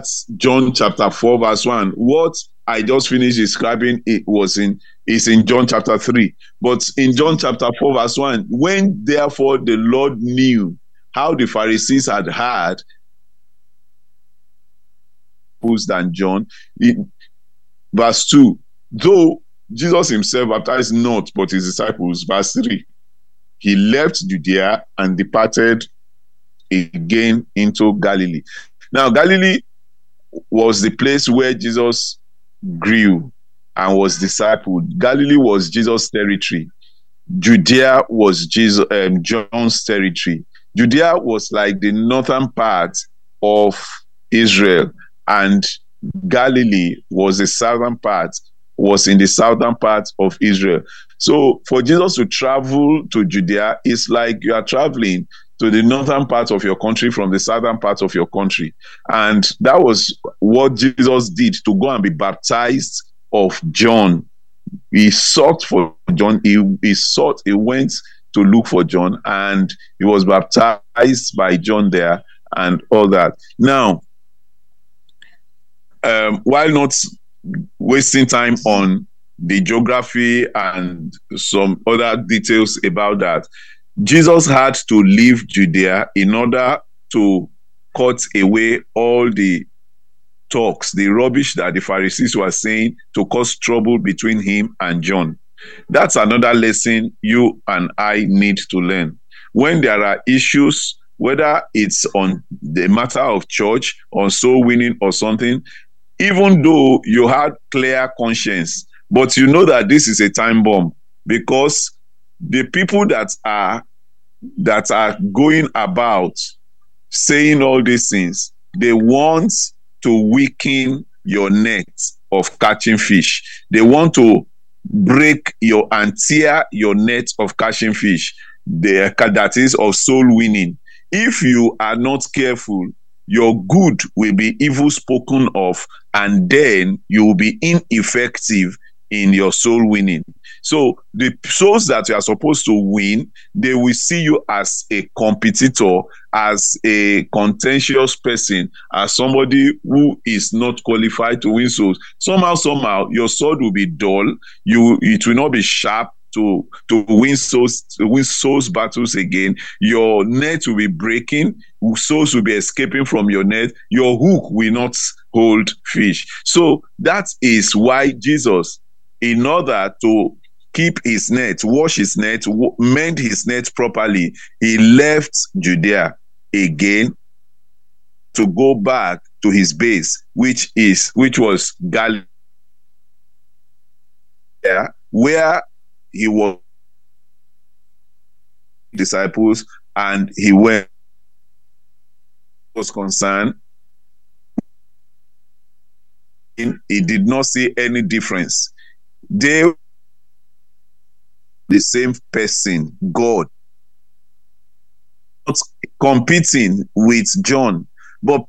John chapter 4, verse 1. What I just finished describing is in John chapter 3. But in John chapter 4, verse 1, when therefore the Lord knew how the Pharisees had heard than John, verse 2, though Jesus himself baptized not, but his disciples, verse 3, he left Judea and departed again into Galilee. Now, Galilee was the place where Jesus grew and was discipled. Galilee was Jesus' territory. Judea was John's territory. Judea was like the northern part of Israel, and Galilee was the southern part, was in the southern part of Israel. So for Jesus to travel to Judea, it's like you are traveling to the northern part of your country from the southern part of your country. And that was what Jesus did, to go and be baptized of John. He sought for John. He went to look for John, and he was baptized by John there and all that. Now, while not wasting time on the geography and some other details about that, Jesus had to leave Judea in order to cut away all the talks, the rubbish that the Pharisees were saying to cause trouble between him and John. That's another lesson you and I need to learn. When there are issues, whether it's on the matter of church, on soul winning or something, even though you had clear conscience, but you know that this is a time bomb, because the people that are going about saying all these things, they want to weaken your net of catching fish. They want to break and tear your net of catching fish, that is of soul winning. If you are not careful, your good will be evil spoken of, and then you will be ineffective in your soul winning. So the souls that you are supposed to win, they will see you as a competitor, as a contentious person, as somebody who is not qualified to win souls. Somehow, your sword will be dull. It will not be sharp to win souls battles again. Your net will be breaking. Souls will be escaping from your net. Your hook will not hold fish. So that is why Jesus, in order to keep his net, wash his net, mend his net properly, he left Judea again to go back to his base, which was Galilee, where he was disciples, and he was concerned. He did not see any difference. They were the same person, God, not competing with John, but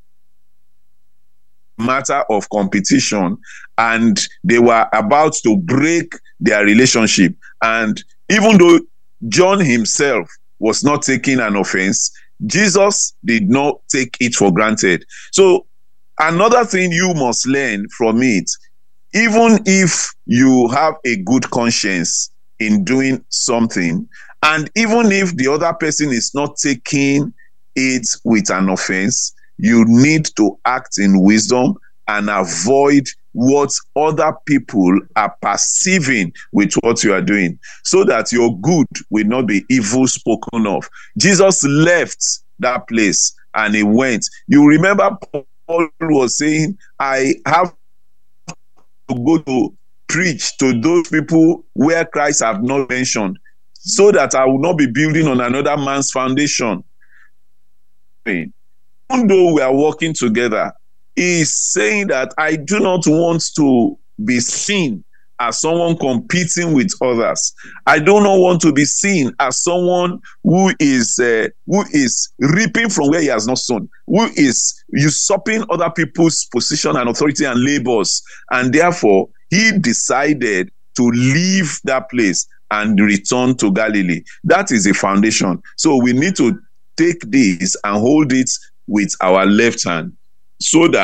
matter of competition, and they were about to break their relationship. And even though John himself was not taking an offense, Jesus did not take it for granted. So another thing you must learn from it, even if you have a good conscience in doing something, and even if the other person is not taking it with an offense, you need to act in wisdom and avoid what other people are perceiving with what you are doing, so that your good will not be evil spoken of. Jesus left that place and he went. You remember Paul was saying, I have to go to preach to those people where Christ have not mentioned, so that I will not be building on another man's foundation. Even though we are working together, he is saying that I do not want to be seen as someone competing with others. I do not want to be seen as someone who is reaping from where he has not sown, who is usurping other people's position and authority and labors. And therefore, he decided to leave that place and return to Galilee. That is a foundation. So we need to take this and hold it with our left hand, so that